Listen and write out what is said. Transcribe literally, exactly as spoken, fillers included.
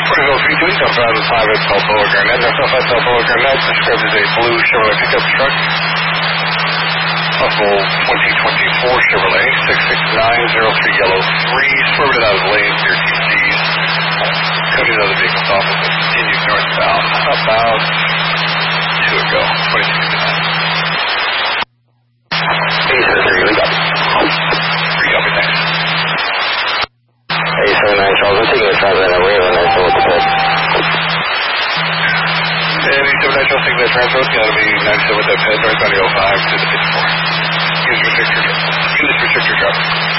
Porterville three two eight, southbound five at Balboa Garnett. That's southbound Balboa Garnett, described as a blue Chevrolet pickup truck. Possible twenty twenty-four Chevrolet, six six nine zero three yellow three, swerved it out of lane near T C's. Coded other vehicles off as it continued northbound about two ago, twenty-six fifty-nine. eight seven three, we got it. three, copy, thanks. eight seven nine, Charles, I'm taking the transit and we're going to go with the pit. And eight seven nine, Charles, taking the transit, it's going to be ninety-seven with that pit, northbound oh five to the fifty-four. Use restrictor, use restrictor traffic.